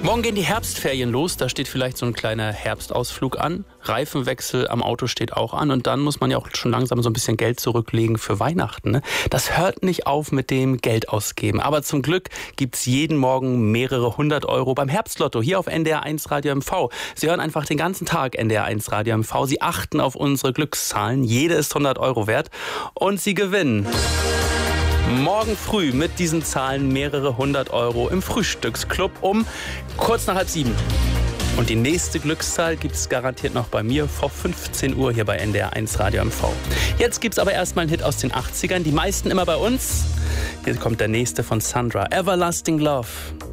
Morgen gehen die Herbstferien los, da steht vielleicht so ein kleiner Herbstausflug an. Reifenwechsel am Auto steht auch an und dann muss man ja auch schon langsam so ein bisschen Geld zurücklegen für Weihnachten. Ne? Das hört nicht auf mit dem Geld ausgeben. Aber zum Glück gibt's jeden Morgen mehrere 100 Euro beim Herbstlotto hier auf NDR 1 Radio MV. Sie hören einfach den ganzen Tag NDR 1 Radio MV. Sie achten auf unsere Glückszahlen. Jede ist 100 Euro wert und Sie gewinnen morgen früh mit diesen Zahlen mehrere 100 Euro im Frühstücksclub um kurz nach 6:30. Und die nächste Glückszahl gibt es garantiert noch bei mir vor 15 Uhr hier bei NDR 1 Radio MV. Jetzt gibt es aber erstmal einen Hit aus den 80ern, die meisten immer bei uns. Hier kommt der nächste von Sandra, Everlasting Love.